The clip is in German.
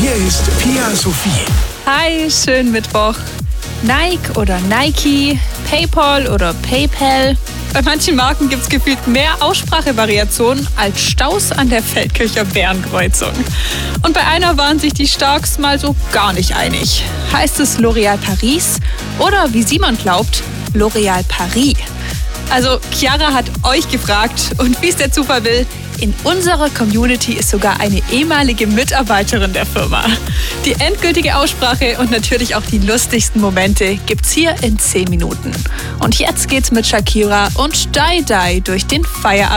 Hier ist Pia Sophie. Hi, schönen Mittwoch. Nike oder Nike, PayPal oder PayPal. Bei manchen Marken gibt es gefühlt mehr Aussprachevariationen als Staus an der Feldkircher Bärenkreuzung. Und bei einer waren sich die Starks mal so gar nicht einig. Heißt es L'Oréal Paris oder, wie Simon glaubt, L'Oréal Paris? Also Chiara hat euch gefragt und wie es der Zufall will, in unserer Community ist sogar eine ehemalige Mitarbeiterin der Firma. Die endgültige Aussprache und natürlich auch die lustigsten Momente gibt's hier in 10 Minuten. Und jetzt geht's mit Shakira und Die Die durch den Feierabend.